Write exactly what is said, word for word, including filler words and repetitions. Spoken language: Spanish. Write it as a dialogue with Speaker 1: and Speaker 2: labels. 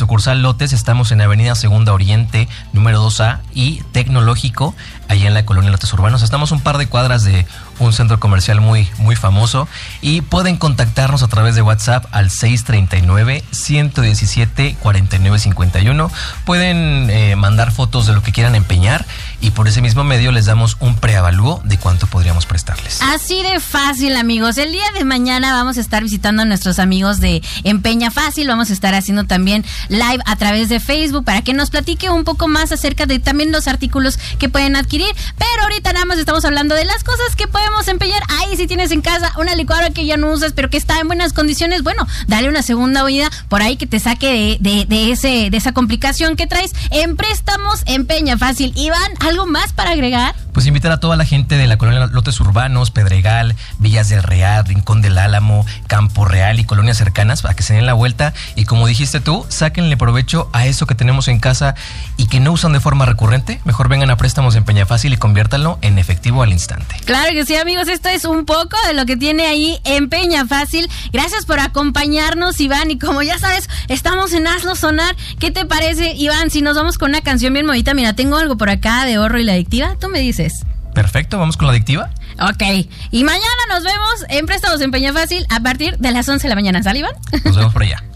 Speaker 1: sucursal Lotes. Estamos en Avenida Segunda Oriente, número dos A, y Tecnológico, allá en la colonia Lotes Urbanos. Estamos un par de cuadras de un centro comercial muy, muy famoso, y pueden contactarnos a través de WhatsApp al seis treinta y nueve, ciento diecisiete, cuarenta y nueve cincuenta y uno. Pueden eh, mandar fotos de lo que quieran empeñar, y por ese mismo medio les damos un preavalúo de cuánto podríamos prestarles.
Speaker 2: Así de fácil, amigos. El día de mañana vamos a estar visitando a nuestros amigos de Empeña Fácil. Vamos a estar haciendo también live a través de Facebook para que nos platique un poco más acerca de también los artículos que pueden adquirir. Pero ahorita nada más estamos hablando de las cosas que podemos empeñar. Ahí, si tienes en casa una licuadora que ya no usas, pero que está en buenas condiciones, bueno, dale una segunda vida por ahí que te saque de, de, de, ese, de esa complicación que traes. En préstamos, Empeña Fácil. Iván, ¿algo más para agregar?
Speaker 1: Pues invitar a toda la gente de la colonia Lotes Urbanos, Pedregal, Villas del Real, Rincón del Álamo, Campo Real y colonias cercanas para que se den la vuelta. Y como dijiste tú, sáquenle provecho a eso que tenemos en casa y que no usan de forma recurrente. Mejor vengan a préstamos Empeña Fácil y conviértanlo en efectivo al instante.
Speaker 2: Claro que sí, amigos. Esto es un poco de lo que tiene ahí Empeña Fácil. Gracias por acompañarnos, Iván. Y como ya sabes, estamos en Hazlo Sonar. ¿Qué te parece, Iván, si nos vamos con una canción bien bonita? Mira, tengo algo por acá de Horro y la Adictiva. Tú me dices.
Speaker 1: Perfecto, vamos con la Adictiva.
Speaker 2: Ok, y mañana nos vemos en Préstamos Empeña Fácil a partir de las once de la mañana. ¿Sale, Iván?
Speaker 1: Nos vemos por allá.